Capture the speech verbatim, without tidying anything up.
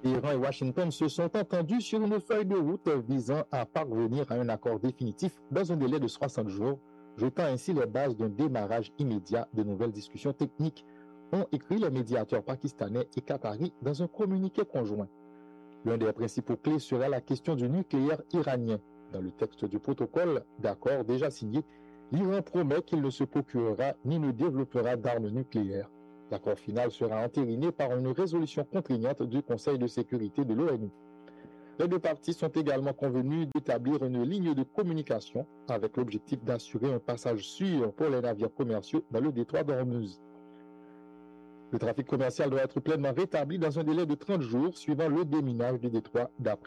Iran et Washington se sont entendus sur une feuille de route visant à parvenir à un accord définitif dans un délai de soixante jours, jetant ainsi les bases d'un démarrage immédiat de nouvelles discussions techniques, ont écrit les médiateurs pakistanais et qataris dans un communiqué conjoint. L'un des principaux clés sera la question du nucléaire iranien. Dans le texte du protocole d'accord déjà signé, l'Iran promet qu'il ne se procurera ni ne développera d'armes nucléaires. L'accord final sera entériné par une résolution contraignante du Conseil de sécurité de l'ONU. Les deux parties sont également convenues d'établir une ligne de communication avec l'objectif d'assurer un passage sûr pour les navires commerciaux dans le détroit d'Ormuz. Le trafic commercial doit être pleinement rétabli dans un délai de trente jours suivant le déminage du détroit d'après